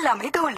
எல்லாமே தோல்.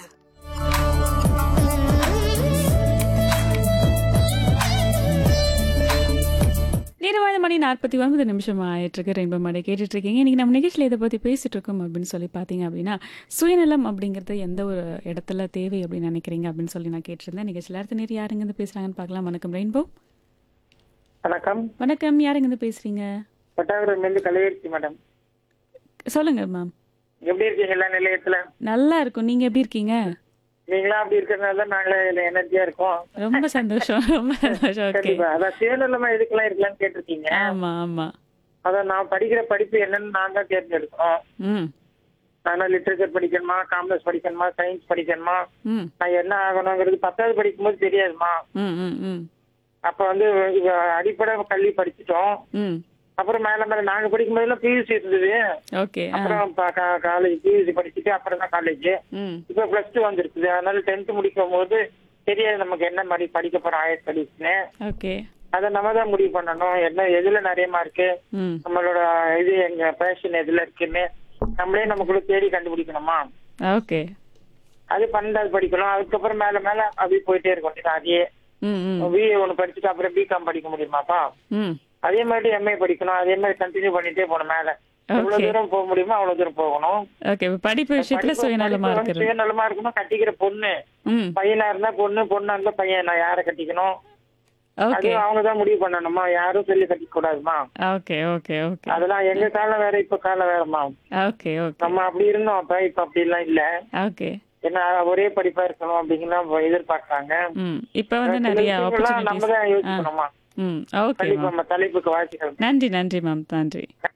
நேரமான மணி 49 ஆயிட்டிருக்கு. ரெயின்போ மேடை கேட்டுட்டு இருக்கீங்க. இன்னைக்கு நம்ம நிகழ்ச்சியில் இதை பற்றி பேசிட்டு இருக்கோம் அப்படின்னு சொல்லி பார்த்தீங்க அப்படின்னா, சுயநலம் அப்படிங்கிறது எந்த ஒரு இடத்துல தேவை அப்படின்னு நினைக்கிறீங்க அப்படின்னு சொல்லி நான் கேட்டிருந்தேன். நிகழ்ச்சியில் அடுத்த நேரம் யாருங்க இருந்து பேசுறாங்கன்னு பார்க்கலாம். வணக்கம் ரெயின்போ. வணக்கம். வணக்கம், யாருங்க இருந்து பேசுறீங்க? பட்டாபுரம்லேருந்து கலையரசி மேடம். சொல்லுங்க மேம். எப்படி இருக்கீங்க எல்லா நிலையத்துல? நல்லா இருக்கும். நீங்க எப்படி இருக்கீங்க? நீங்களா அப்படி இருக்கிறதுனால தான் நாங்களே இதுல எனர்ஜியா இருக்கோம். ரொம்ப சந்தோஷம், ரொம்ப சந்தோஷம். ஓகே. கண்டிப்பா. அதான் சுயநலமா எதுக்கெல்லாம் இருக்கலாம்னு கேட்டிருக்கீங்க. ஆமா ஆமா. அதான் நான் படிக்கிற படிப்பு என்னன்னு நான் தான் தேர்ந்தெடுக்கணும். ம் நான் லிட்ரேச்சர் படிக்கணுமா, காமர்ஸ் படிக்கணுமா, சயின்ஸ் படிக்கணுமா, ம் நான் என்ன ஆகணுங்கிறது 10வது படிக்கும்போது தெரியாதுமா. ம் ம் ம் அப்ப வந்து அடிப்படை கல்வி படிச்சுட்டோம். ம் அப்புறம் மேல மேல நாங்க படிக்கும் போதெல்லாம் பியூசி இருந்தது. ஓகே. அப்புறம் காலேஜ் பியூசி படிச்சுட்டு அப்புறம் தான் காலேஜ். ம் இப்ப +2 வந்துருக்குது. அதனால 10th முடிக்கும் போது தெரியாது நமக்கு என்ன மாதிரி படிக்க போறோம் ஹையர் ஸ்டடீஸ்னு. ஓகே. அதை நம்ம தான் முடிவு பண்ணணும். என்ன எதுல நிறைய மார்க்கு, ம் நம்மளோட இது எங்க பேஷன் எதுல இருக்குன்னு நம்மளே நமக்குள்ள தேடி கண்டுபிடிக்கணுமா. ஓகே. அது 12வது படிக்கணும். அதுக்கப்புறம் மேல மேல அப்படியே போயிட்டே இருக்கும். அதையே ம் ம் BA ஒண்ணு படிச்சுட்டு அப்புறம் பிகாம் படிக்க முடியுமாப்பா. ம் அதே மாதிரி MA படிக்கணும். அதே மாதிரி கண்டினியூ பண்ணிட்டே போகணும். மேல எவ்வளவு தூரம் போக முடியுமோ அவ்வளவு தூரம் போகணும். ஓகே. படிப்பு விஷயத்துல சுயநலமா இருக்கிறது. சுயநலமா இருக்கணும். கட்டிக்கிற பொண்ணு ம் பையனா இருந்தா பொண்ணு, பொண்ணா இருந்தா பையன், நான் யாரை கட்டிக்கணும் அது ஓகே அவங்கதான் முடிவு பண்ணணுமா. யாரும் சொல்லி கட்டிக்க கூடாதுமா. ஓகே ஓகே ஓகே அதெல்லாம் எங்க காலம் வேற, இப்ப காலம் வேறமா. ஓகே ஓகே நம்ம அப்படி இருந்தோம் அப்ப, இப்ப அப்படி எல்லாம் இல்ல. ஓகே. ஏன்னா ஒரே படிப்பா இருக்கணும் அப்படிங்கலாம் எதிர்பார்க்கறாங்க. ம் இப்ப வந்து நிறைய நம்ம ஆப்பர்ச்சுனிட்டிஸ். தான் யோசிக்கணுமா. ம் ஓகே கண்டிப்பா மேம். நம்ம தலைப்புக்கு வாழ்த்துக்கள். நன்றி நன்றி மேம், நன்றி.